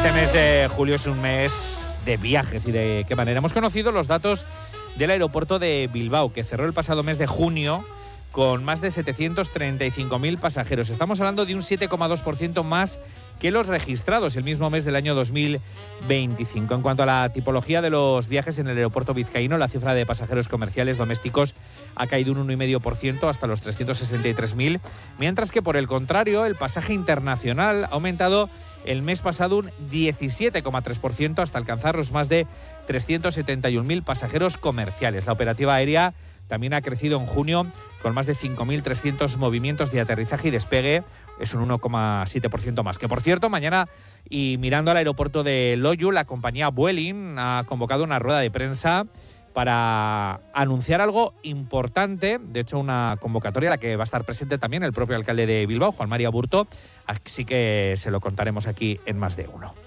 Este mes de julio es un mes de viajes y de qué manera. Hemos conocido los datos del aeropuerto de Bilbao, que cerró el pasado mes de junio con más de 735.000 pasajeros. Estamos hablando de un 7,2% más que los registrados el mismo mes del año 2025. En cuanto a la tipología de los viajes en el aeropuerto vizcaíno, la cifra de pasajeros comerciales domésticos ha caído un 1,5% hasta los 363.000, mientras que por el contrario, el pasaje internacional ha aumentado el mes pasado un 17,3% hasta alcanzar los más de 371.000 pasajeros comerciales. La operativa aérea también ha crecido en junio con más de 5.300 movimientos de aterrizaje y despegue. Es un 1,7% más. Que, por cierto, mañana, y mirando al aeropuerto de Loiu, la compañía Vueling ha convocado una rueda de prensa para anunciar algo importante. De hecho, una convocatoria a la que va a estar presente también el propio alcalde de Bilbao, Juan Mari Aburto. Así que se lo contaremos aquí en Más de Uno.